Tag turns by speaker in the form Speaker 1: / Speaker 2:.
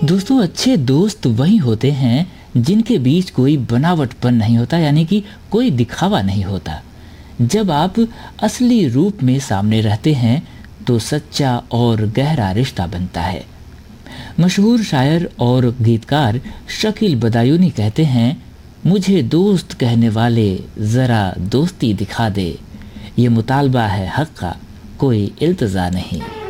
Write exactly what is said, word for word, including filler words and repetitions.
Speaker 1: दोस्तों, अच्छे दोस्त वही होते हैं जिनके बीच कोई बनावटपन नहीं होता, यानी कि कोई दिखावा नहीं होता। जब आप असली रूप में सामने रहते हैं तो सच्चा और गहरा रिश्ता बनता है। मशहूर शायर और गीतकार शकील बदायूनी कहते हैं, मुझे दोस्त कहने वाले ज़रा दोस्ती दिखा दे, ये मुतालबा है हक़ का, कोई इल्तज़ा नहीं।